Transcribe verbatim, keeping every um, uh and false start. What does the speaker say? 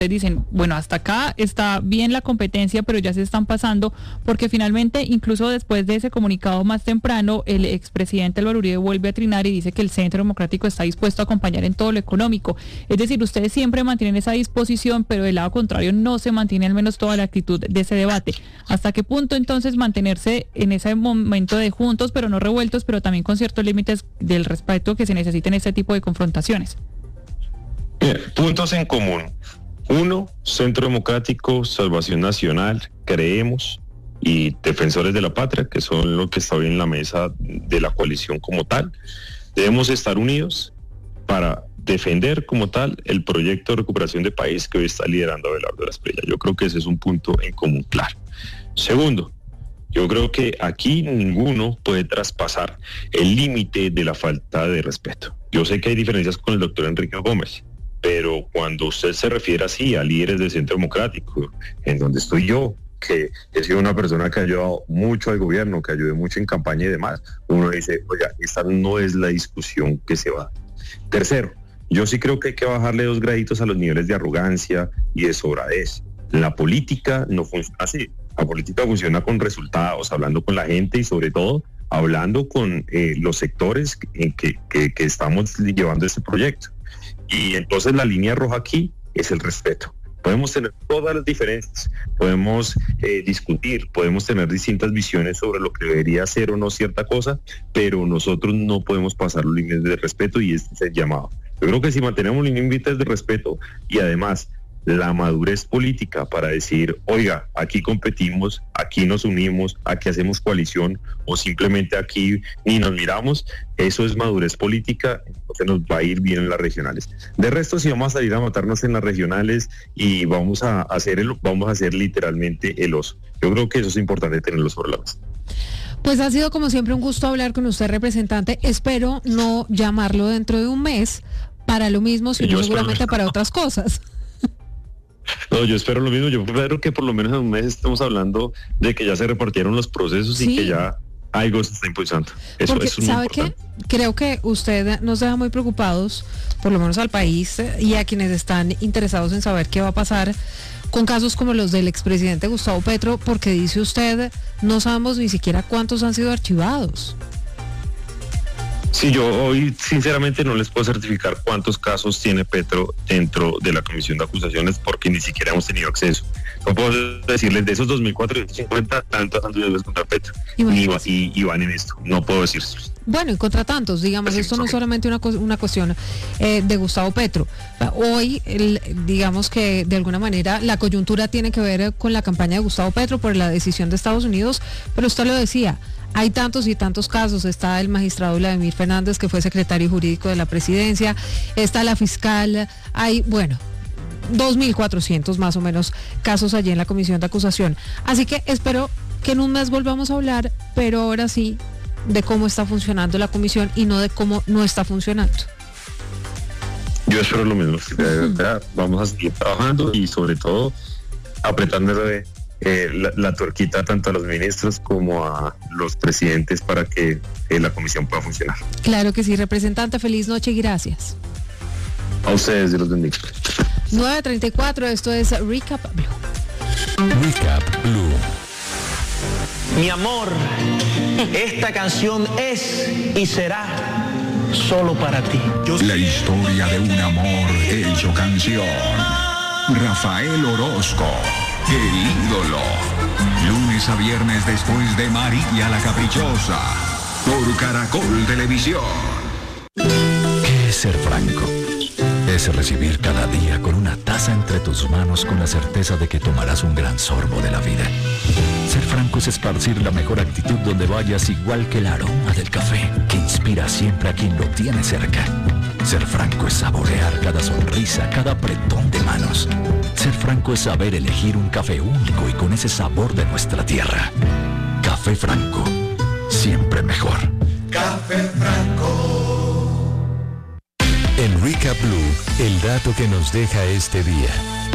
dicen, bueno, hasta acá está bien la competencia, pero ya se están pasando, porque finalmente, incluso después de ese comunicado más temprano, el expresidente Álvaro Uribe vuelve a trinar y dice que el Centro Democrático está dispuesto a acompañar en todo lo económico. Es decir, ustedes siempre mantienen esa disposición, pero del lado contrario no se mantiene al menos toda la actitud de ese debate. ¿Hasta qué punto entonces mantenerse en ese momento de juntos, pero no revueltos, pero también con ciertos límites del respeto que se necesita en este tipo de confrontaciones? Bien, puntos en común. Uno, Centro Democrático, Salvación Nacional, Creemos y Defensores de la Patria, que son los que están en la mesa de la coalición como tal. Debemos estar unidos para defender como tal el proyecto de recuperación de país que hoy está liderando Abelardo Esprella. Yo creo que ese es un punto en común claro. Segundo, yo creo que aquí ninguno puede traspasar el límite de la falta de respeto. Yo sé que hay diferencias con el doctor Enrique Gómez, pero cuando usted se refiere así a líderes del Centro Democrático, en donde estoy yo, que he sido una persona que ha ayudado mucho al gobierno, que ayudé mucho en campaña y demás, uno dice, oiga, esta no es la discusión que se va. Tercero, yo sí creo que hay que bajarle dos graditos a los niveles de arrogancia y de sobradez. La política no funciona así. La política funciona con resultados, hablando con la gente y sobre todo hablando con eh, los sectores en que, que, que estamos llevando este proyecto. Y entonces la línea roja aquí es el respeto. Podemos tener todas las diferencias, podemos eh, discutir, podemos tener distintas visiones sobre lo que debería ser o no cierta cosa, pero nosotros no podemos pasar los límites de respeto y este es el llamado. Yo creo que si mantenemos los límites de respeto y además la madurez política para decir, oiga, aquí competimos, aquí nos unimos, aquí hacemos coalición o simplemente aquí ni nos miramos, eso es madurez política, entonces nos va a ir bien en las regionales. De resto, si vamos a salir a matarnos en las regionales y vamos a hacer el, vamos a hacer literalmente el oso. Yo creo que eso es importante tenerlo sobre la mesa. Pues ha sido como siempre un gusto hablar con usted, representante. Espero no llamarlo dentro de un mes para lo mismo, sino seguramente para otras cosas. No, yo espero lo mismo. Yo espero que por lo menos en un mes estemos hablando de que ya se repartieron los procesos sí. y que ya algo se está impulsando. Eso, Porque, eso es ¿sabe qué? Creo que usted nos deja muy preocupados, por lo menos al país y a quienes están interesados en saber qué va a pasar con casos como los del expresidente Gustavo Petro, porque dice usted, no sabemos ni siquiera cuántos han sido archivados. Sí, yo hoy sinceramente no les puedo certificar cuántos casos tiene Petro dentro de la comisión de acusaciones porque ni siquiera hemos tenido acceso. No puedo decirles de esos dos mil cuatrocientos cincuenta, tantos han sido contra Petro y, y, y van en esto. No puedo decirles. Bueno, y contra tantos, digamos, esto no es solamente una, una cuestión eh, de Gustavo Petro. Hoy, el, digamos que de alguna manera la coyuntura tiene que ver con la campaña de Gustavo Petro por la decisión de Estados Unidos, pero usted lo decía, hay tantos y tantos casos. Está el magistrado Vladimir Fernández, que fue secretario jurídico de la presidencia, está la fiscal, hay, bueno, dos mil cuatrocientos más o menos casos allí en la comisión de acusación. Así que espero que en un mes volvamos a hablar, pero ahora sí, de cómo está funcionando la comisión y no de cómo no está funcionando. Yo espero lo mismo. De verdad, vamos a seguir trabajando y sobre todo apretándole eh, la, la tuerquita tanto a los ministros como a los presidentes para que eh, la comisión pueda funcionar. Claro que sí, representante, feliz noche y gracias. A ustedes, Dios los bendiga. nueve treinta y cuatro, esto es Recap Blue. Recap Blue. Mi amor, esta canción es y será solo para ti. La historia de un amor hecho canción. Rafael Orozco, el ídolo. Lunes a viernes después de María la Caprichosa. Por Caracol Televisión. ¿Qué es ser franco? Es recibir cada día con una taza entre tus manos con la certeza de que tomarás un gran sorbo de la vida. Ser franco es esparcir la mejor actitud donde vayas, igual que el aroma del café, que inspira siempre a quien lo tiene cerca. Ser franco es saborear cada sonrisa, cada apretón de manos. Ser franco es saber elegir un café único y con ese sabor de nuestra tierra. Café Franco, siempre mejor. Café Franco. En Recap Blue, el dato que nos deja este día.